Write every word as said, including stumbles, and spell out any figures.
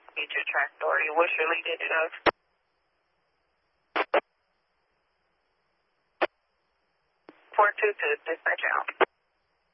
Need your track authority. What's your lead digit of? four two two, dispatch out.